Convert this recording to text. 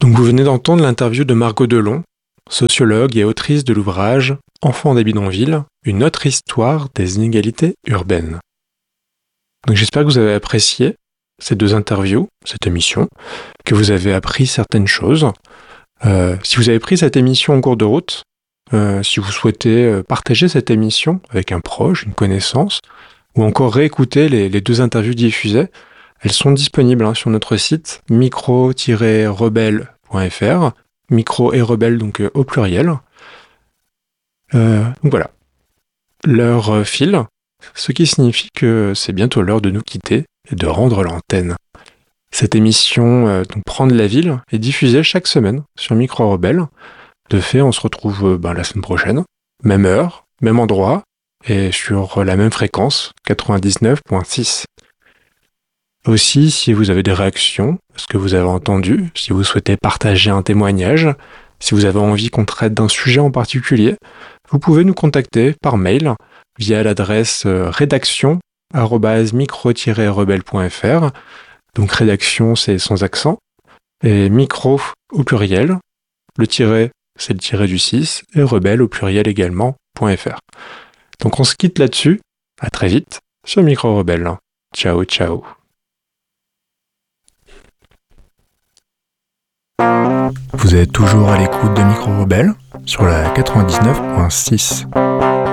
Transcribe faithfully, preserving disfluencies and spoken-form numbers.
Donc vous venez d'entendre l'interview de Margot Delon, sociologue et autrice de l'ouvrage « Enfants des bidonvilles, une autre histoire des inégalités urbaines ». Donc j'espère que vous avez apprécié ces deux interviews, cette émission, que vous avez appris certaines choses. Euh, si vous avez pris cette émission en cours de route, euh, si vous souhaitez euh, partager cette émission avec un proche, une connaissance, ou encore réécouter les, les deux interviews diffusées, elles sont disponibles hein, sur notre site micro tiret rebelle point f r, micro et rebelle donc euh, au pluriel. Euh, donc voilà, l'heure euh, file, ce qui signifie que c'est bientôt l'heure de nous quitter et de rendre l'antenne. Cette émission, euh, donc Prendre la ville, est diffusée chaque semaine sur Micro Rebelle. De fait, on se retrouve euh, ben, la semaine prochaine, même heure, même endroit, et sur la même fréquence, quatre-vingt-dix-neuf virgule six. Aussi, si vous avez des réactions à ce que vous avez entendu, si vous souhaitez partager un témoignage, si vous avez envie qu'on traite d'un sujet en particulier, vous pouvez nous contacter par mail via l'adresse euh, rédaction arobase micro tiret rebelle point f r. Donc rédaction, c'est sans accent, et micro au pluriel, le tiret, c'est le tiret du six, et rebelle au pluriel également, .fr. Donc on se quitte là-dessus, à très vite, sur Micro Rebelle. Ciao, ciao. Vous êtes toujours à l'écoute de Micro Rebelle, sur la quatre-vingt-dix-neuf virgule six.